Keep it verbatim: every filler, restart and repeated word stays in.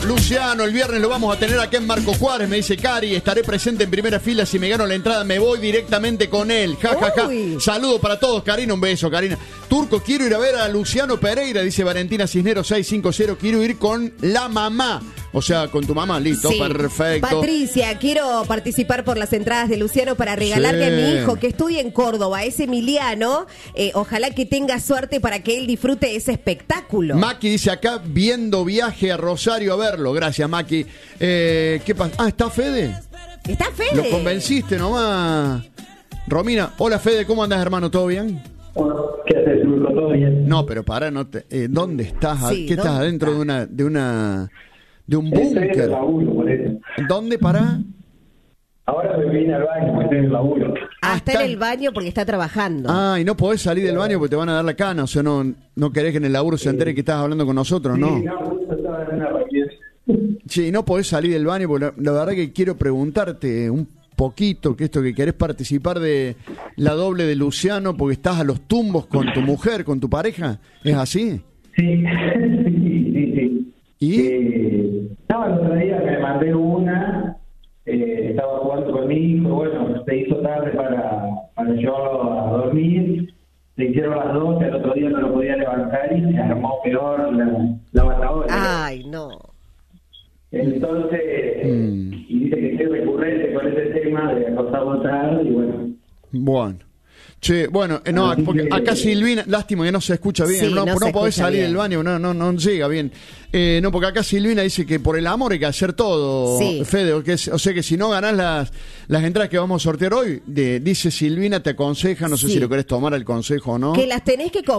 Luciano, el viernes lo vamos a tener acá en Marco Juárez, me dice Cari. Estaré presente en primera fila. Si me gano la entrada, me voy directamente con él. Ja, ja, ja. Saludos para todos, Karina. Un beso, Karina. Turco, quiero ir a ver a Luciano Pereira, dice Valentina Cisneros seiscientos cincuenta. Quiero ir con la mamá. O sea, con tu mamá, listo, sí. Perfecto. Patricia, quiero participar por las entradas de Luciano para regalarle sí. a mi hijo que estudia en Córdoba, es Emiliano. Eh, ojalá que tenga suerte para que él disfrute ese espectáculo. Maki dice acá, viendo viaje a Rosario a verlo. Gracias, Maki. Eh, ¿Qué pasa? Ah, ¿está Fede? ¿Está Fede? Lo convenciste nomás. Romina, hola Fede, ¿cómo andas, hermano? ¿Todo bien? Hola, ¿qué haces, Turco? ¿Todo bien? No, pero pará, no te, eh, ¿dónde estás? Sí, ¿Qué ¿dónde estás adentro está? de una... de una de un búnker? Estoy en el laburo, por eso. ¿Dónde pará? Ahora me vine al baño, porque estoy en el laburo. Ah, está está en el baño porque está trabajando. Ah, y no podés salir del baño porque te van a dar la cana. O sea, no, no querés que en el laburo se entere que estás hablando con nosotros, ¿no? Sí, no, justo estaba en una reunión. Sí, no podés salir del baño porque la, la verdad que quiero preguntarte un poquito, que esto que querés participar de la doble de Luciano porque estás a los tumbos con tu mujer, con tu pareja. ¿Es así? Sí, sí, sí, sí. ¿Y? Eh, no, el otro día me mandé una, eh, estaba jugando con mi hijo, bueno, se hizo tarde para, para yo a dormir, se hicieron las doce, el otro día no lo podía levantar y se armó peor la, la matadora. Ay, no. Entonces, Mm. y dice que es recurrente con ese tema de acostar votar y bueno. Bueno. Che, bueno, eh, no, Así porque que- acá Silvina, lástima que no se escucha bien, Sí, no, no no, se podés escucha salir bien. del baño, no, no, no llega bien. Eh, no, porque acá Silvina dice que por el amor hay que hacer todo, Sí. Fede, o, que es- o sea que si no ganás las, las entradas que vamos a sortear hoy, de, dice Silvina, te aconseja, no sé Sí. si lo querés tomar el consejo o no. Que las tenés que